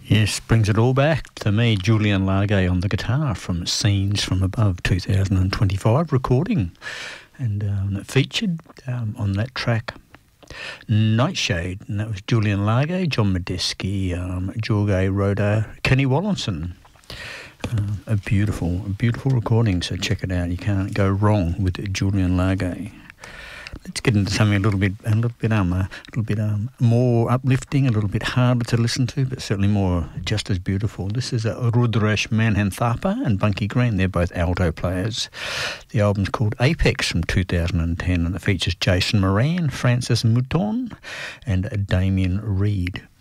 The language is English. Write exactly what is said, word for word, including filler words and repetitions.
Yes, brings it all back to me. Julian Largay on the guitar from Scenes from Above, two thousand twenty-five recording. And um, it featured um, on that track Nightshade, and that was Julian Largay, John Medeski, um, Jorge Roda, Kenny Wallinson. Uh, a beautiful, a beautiful recording, so check it out. You can't go wrong with Julian Largay. Let's get into something a little bit, a little bit, um, a little bit um, more uplifting, a little bit harder to listen to, but certainly more just as beautiful. This is uh, Rudresh Manhanthapa and Bunky Green. They're both alto players. The album's called Apex from two thousand ten, and it features Jason Moran, Francis Mouton, and Damien Reed.